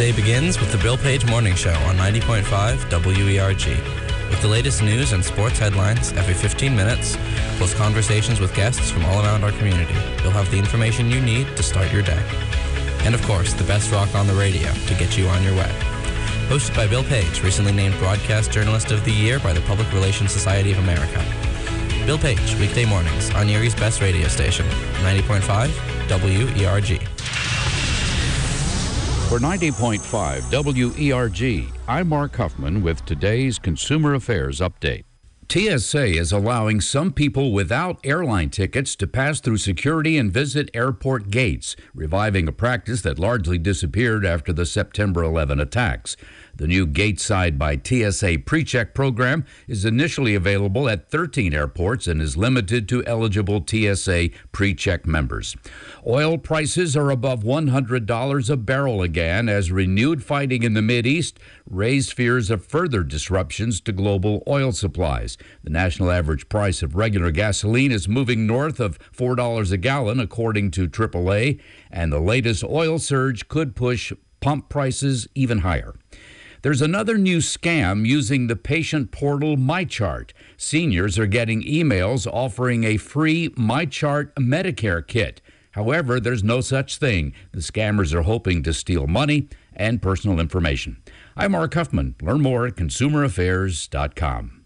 day begins with the Bill Page Morning Show on 90.5 WERG. With the latest news and sports headlines every 15 minutes, plus conversations with guests from all around our community, you'll have the information you need to start your day. And of course, the best rock on the radio to get you on your way. Hosted by Bill Page, recently named Broadcast Journalist of the Year by the Public Relations Society of America. Bill Page, weekday mornings on Erie's best radio station, 90.5 WERG. For 90.5 WERG, I'm Mark Huffman with today's Consumer Affairs Update. TSA is allowing some people without airline tickets to pass through security and visit airport gates, reviving a practice that largely disappeared after the September 11 attacks. The new Gateside by TSA PreCheck program is initially available at 13 airports and is limited to eligible TSA PreCheck members. Oil prices are above $100 a barrel again as renewed fighting in the Mideast raised fears of further disruptions to global oil supplies. The national average price of regular gasoline is moving north of $4 a gallon, according to AAA, and the latest oil surge could push pump prices even higher. There's another new scam using the patient portal MyChart. Seniors are getting emails offering a free MyChart Medicare kit. However, there's no such thing. The scammers are hoping to steal money and personal information. I'm Mark Huffman. Learn more at consumeraffairs.com.